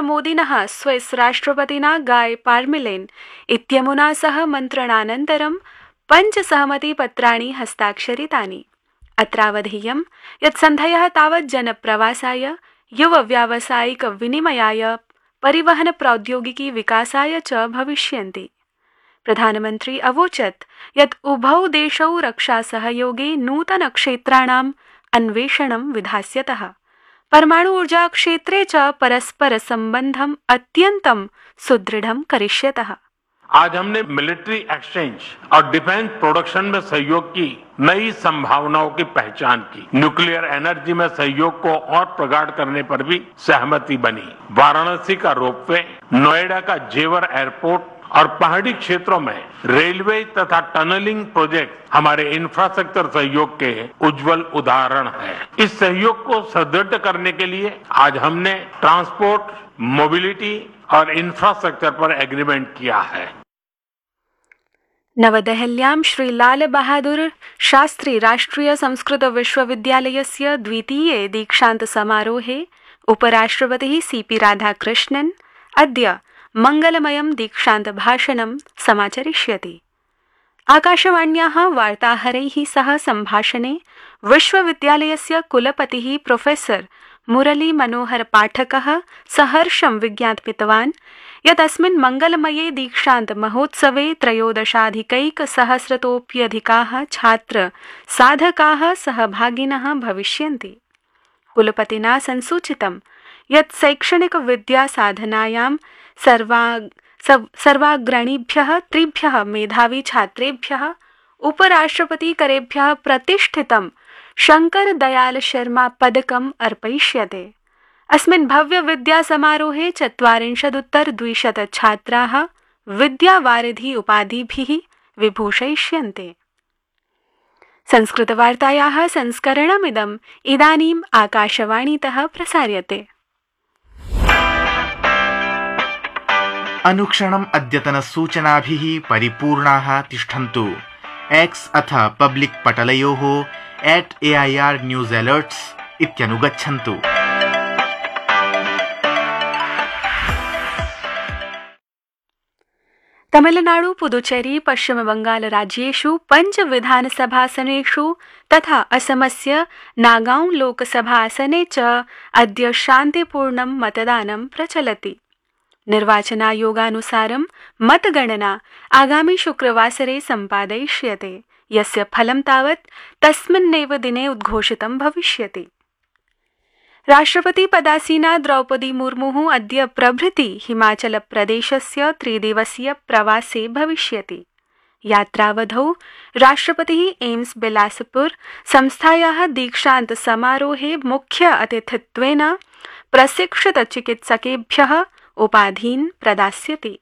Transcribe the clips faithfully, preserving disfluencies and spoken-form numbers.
मोदिनः स्विस् राष्ट्रपतिना गाय पार्मेलिन इत्यमुना सह मन्त्रणानन्तरं पञ्चसहमतिपत्राणि हस्ताक्षरितानि। अत्रावधेयं यत् सन्धयः तावत् जनप्रवासाय, युवव्यावसायिक विनिमयाय, परिवहन प्रौद्योगिकी विकासाय च भविष्यन्ति। प्रधानमन्त्री अवोचत् यत् उभौ देशौ रक्षासहयोगे नूतनक्षेत्राणाम् अन्वेषणं विधास्यतः। परमाणु ऊर्जा क्षेत्रे च परस्पर संबंधम् अत्यन्तं सुदृढ़ं करिष्यतः। आज हमने मिलिट्री एक्सचेंज और डिफेंस प्रोडक्शन में सहयोग की नई संभावनाओं की पहचान की। न्यूक्लियर एनर्जी में सहयोग को और प्रगाढ़ करने पर भी सहमति बनी। वाराणसी का रोपवे, नोएडा का जेवर एयरपोर्ट और पहाड़ी क्षेत्रों में रेलवे तथा टनलिंग प्रोजेक्ट हमारे इंफ्रास्ट्रक्चर सहयोग के उज्जवल उदाहरण हैं। इस सहयोग को सुदृढ़ करने के लिए आज हमने ट्रांसपोर्ट, मोबिलिटी और इंफ्रास्ट्रक्चर पर एग्रीमेंट किया है। नवदेहल्यां श्री लाल बहादुर शास्त्री राष्ट्रिय संस्कृत विश्वविद्यालयस्य द्वितीये दीक्षांत समारोहे उपराष्ट्रपतिः सीपी राधाकृष्णन् अद्य मंगलमयं दीक्षांत भाषणं समाचरिष्यति। आकाशवाण्याः वार्ताहरैः सह संभाषणे विश्वविद्यालयस्य कुलपतिः प्रोफेसर मुरली मनोहर पाठकः सहर्षं विज्ञापितवान् यत् अस्मिन् मंगलमये दीक्षांत महोत्सवे त्रयोदशाधिकैकसहस्रतोऽप्यधिकाः छात्र साधकाः सहभागिनः भविष्यन्ति। कुलपतिना संसूचितं यत् शैक्षणिक विद्या साधनायां सर्वा सर्वाग्रणीभ्यः त्रिभ्यः मेधावी छात्रेभ्यः उपराष्ट्रपतिकरेभ्यः प्रतिष्ठितं शंकर दयाल शर्मा पदकम् अर्पयिष्यते। अस्मिन् भव्य विद्या समारोहे चत्वारिंशदुत्तर द्विशत छात्राः विद्यावारिधि उपाधिभिः विभूषयिष्यन्ते। संस्कृतवार्तायाः संस्करणमिदम् इदानीम् आकाशवाणीतः प्रसार्यते। अनुक्षणम् अद्यतन सूचनाभिः परिपूर्णाः तिष्ठन्तु। एक्स अथ public पटलयोः at AIR news alerts इत्यनुगच्छन्तु। Tamil Nadu, Puducherry, पश्चिम बंगाल राज्येषु पंच विधानसभासनेषु तथा असमस्य नागांव लोकसभासने च अद्य शान्तिपूर्णं मतदानं प्रचलति। निर्वाचनायोगानुसारं मतगणना आगामी शुक्रवासरे सम्पादयिष्यते, यस्य फलं तावत् तस्मिन्नेव दिने उद्घोषितं भविष्यति। राष्ट्रपति पदासीना द्रौपदी मुर्मुः अद्य प्रभृति हिमाचल प्रदेशस्य त्रिदिवसीय प्रवासे भविष्यति। यात्रावधौ राष्ट्रपतिः एम्स बिलासपुर संस्थायाः दीक्षांत समारोहे मुख्य अतिथित्वेन प्रशिक्षित चिकित्सकेभ्यः उपाधीन् प्रदास्यति।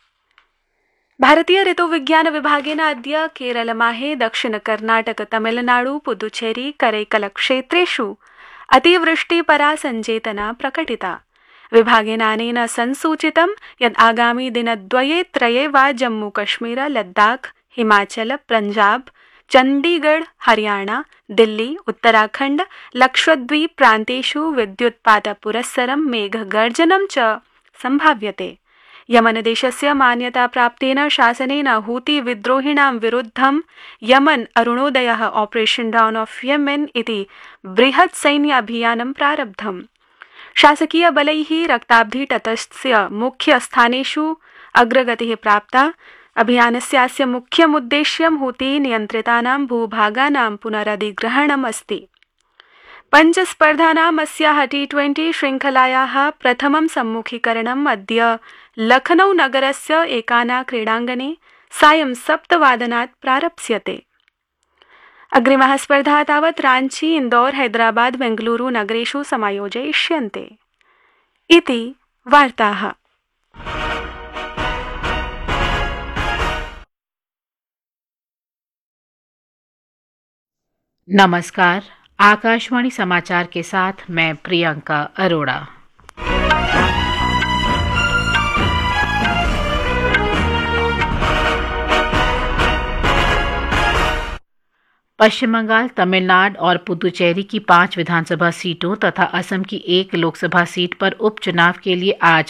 भारतीय ऋतुविज्ञान विभागेन अद्य केरलमाहे दक्षिण कर्नाटक, तमिलनाडु, पुदुचेरी, करैकल क्षेत्रेषु अतिवृष्टिपरा संजेतना प्रकटिता। विभागेन अनेन संसूचितं यत् आगामी दिनद्वये त्रये वा जम्मू कश्मीर, लद्दाख, हिमाचल, पंजाब, चंडीगढ़, हरियाणा, दिल्ली, उत्तराखंड, लक्षद्वीप प्रान्तेषु विद्युत्पातपुरस्सरं मेघगर्जनं च संभाव्यते। यमन देशस्य मान्यता प्राप्तेन शासनेन हूती विद्रोहिणां विरुद्धं Yemen अरुणोदयः operation down of Yemen इति बृहत् सैन्य अभियानं प्रारब्धम्। शासकीय बलैः रक्ताब्धि तटस्य मुख्य स्थानेषु अग्रगतिः प्राप्ता। अभियानस्यास्य मुख्यमुद्देश्यं हूती नियन्त्रितानां भूभागानां पुनरधिग्रहणम् अस्ति। पञ्चस्पर्धानाम् अस्याः टी ट्वेंटी श्रृंखलायाः प्रथमं सम्मुखीकरणम् अद्य लखनऊ नगरस्य एकाना क्रीडाङ्गणे सायं सप्तवादनात् प्रारप्स्यते। अग्रिमः स्पर्धा तावत् रांची, इंदौर, हैदराबाद, बेंगलुरु नगरेषु समायोजयिष्यन्ते। इति वार्ताः। नमस्कार, आकाशवाणी समाचार के साथ मैं प्रियंका अरोड़ा। पश्चिम बंगाल, तमिलनाडु और पुदुचेरी की पांच विधानसभा सीटों तथा असम की एक लोकसभा सीट पर उपचुनाव के लिए आज